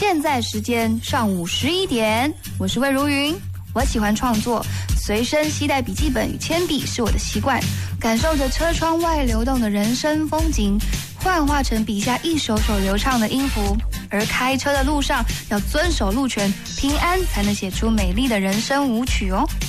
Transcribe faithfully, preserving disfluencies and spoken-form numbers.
现在时间上午十一点，我是魏如云。我喜欢创作，随身携带笔记本与铅笔是我的习惯，感受着车窗外流动的人生风景，幻化成笔下一首首流畅的音符。而开车的路上要遵守路权，平安才能写出美丽的人生舞曲哦。